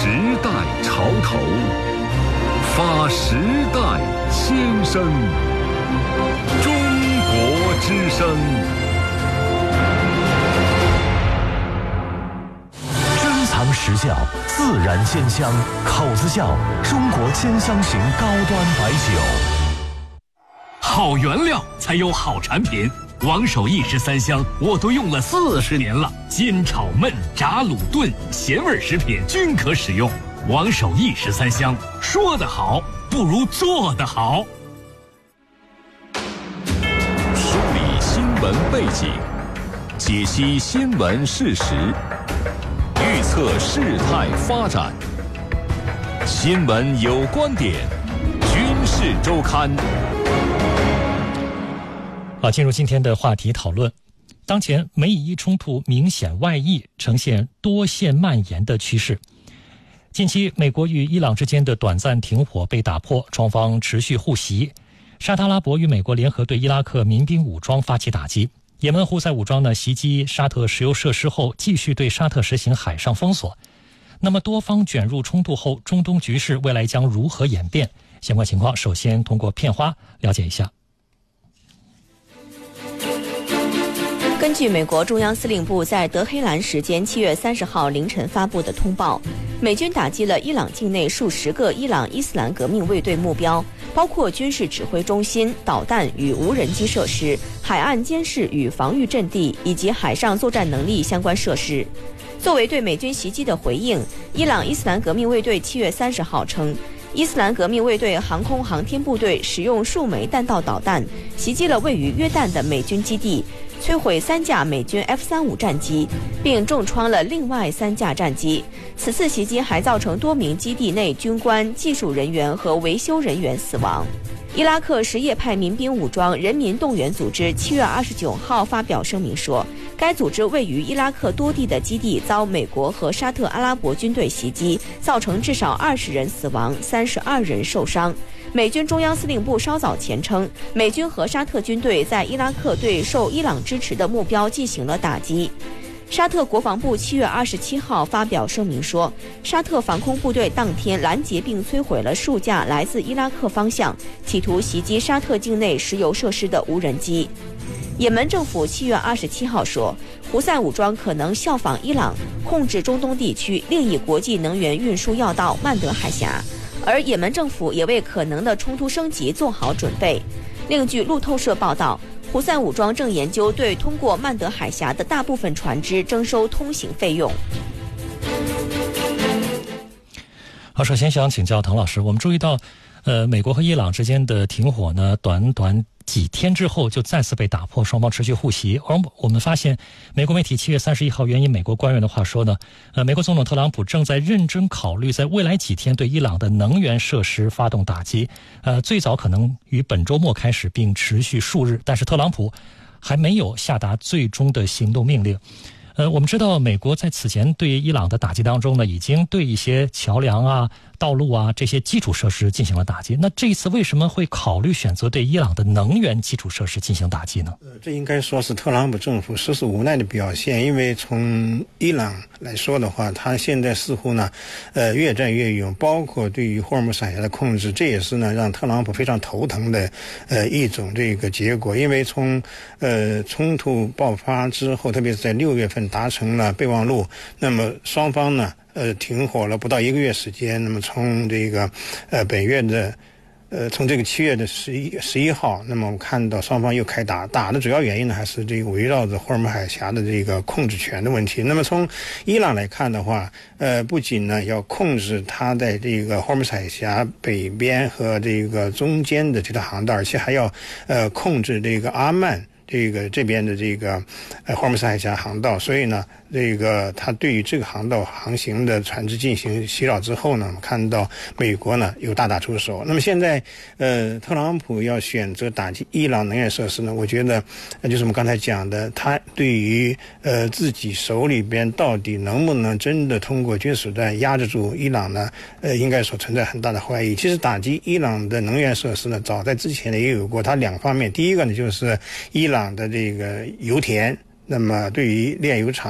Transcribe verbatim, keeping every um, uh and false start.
时代潮头，发时代先声。中国之声。 珍藏实效，自然鲜香，口子窖中国千香型高端白酒。 好原料才有好产品。王守义十三香我都用了四十年了，煎炒焖炸卤炖咸味食品均可使用。王守义十三香，说得好不如做得好。 梳理新闻背景，解析新闻事实，预测事态发展。新闻有观点，军事周刊。 好，进入今天的话题讨论。当前美以伊冲突明显外溢，呈现多线蔓延的趋势。近期美国与伊朗之间的短暂停火被打破，双方持续互袭。沙特阿拉伯与美国联合对伊拉克民兵武装发起打击。也门胡塞武装呢袭击沙特石油设施后，继续对沙特实行海上封锁。那么多方卷入冲突后，中东局势未来将如何演变？相关情况首先通过片花了解一下。 根据美国中央司令部在德黑兰时间七月三十号凌晨发布的通报，美军打击了伊朗境内数十个伊朗伊斯兰革命卫队目标，包括军事指挥中心、导弹与无人机设施、海岸监视与防御阵地以及海上作战能力相关设施。作为对美军袭击的回应，伊朗伊斯兰革命卫队七月三十号称，伊斯兰革命卫队航空航天部队使用数枚弹道导弹袭击了位于约旦的美军基地，摧毁三架美军 F 三十五 战机，并重创了另外三架战机。此次袭击还造成多名基地内军官、技术人员和维修人员死亡。伊拉克什叶派民兵武装人民动员组织七月二十九号发表声明说，该组织位于伊拉克多地的基地遭美国和沙特阿拉伯军队袭击，造成至少二十人死亡，三十二人受伤。美军中央司令部稍早前称，美军和沙特军队在伊拉克对受伊朗支持的目标进行了打击。沙特国防部七月二十七号发表声明说，沙特防空部队当天拦截并摧毁了数架来自伊拉克方向企图袭击沙特境内石油设施的无人机。也门政府七月二十七号说，胡塞武装可能效仿伊朗，控制中东地区另一国际能源运输要道曼德海峡，而也门政府也为可能的冲突升级做好准备。另据路透社报道，胡塞武装正研究对通过曼德海峡的大部分船只征收通行费用。 好，首先想请教滕老师，我们注意到，呃，美国和伊朗之间的停火呢，短短几天之后就再次被打破，双方持续互袭。而我们发现，美国媒体七月三十一号援引美国官员的话说呢，呃，美国总统特朗普正在认真考虑在未来几天对伊朗的能源设施发动打击，呃，最早可能于本周末开始，并持续数日。但是特朗普还没有下达最终的行动命令。呃，我们知道美国在此前对伊朗的打击当中呢，已经对一些桥梁啊、道路啊这些基础设施进行了打击。那这一次为什么会考虑选择对伊朗的能源基础设施进行打击呢？ 呃，这应该说是特朗普政府实属无奈的表现，因为从伊朗来说的话，他现在似乎呢，呃，越战越勇，包括对于霍尔木兹海峡的控制，这也是呢让特朗普非常头疼的呃一种这个结果。因为从呃冲突爆发之后，特别是在六月份达成了备忘录，那么双方呢呃停火了不到一个月时间。那么从这个呃本月的呃从这个七月的十一十一号，那么我们看到双方又开打，打的主要原因呢还是这个围绕着霍尔木海峡的这个控制权的问题。那么从伊朗来看的话，呃不仅呢要控制它在这个霍尔木海峡北边和这个中间的这条航道，而且还要呃控制这个阿曼这个这边的这个呃霍尔木兹海峡航道。所以呢这个他对于这个航道航行的船只进行袭扰之后呢，我们看到美国呢又大打出手。那么现在呃特朗普要选择打击伊朗能源设施呢，我觉得呃就是我们刚才讲的，他对于呃自己手里边到底能不能真的通过军事手段压制住伊朗呢，呃应该说存在很大的怀疑。其实打击伊朗的能源设施呢，早在之前呢也有过，它两方面，第一个呢就是伊朗的这个油田，那么对于炼油厂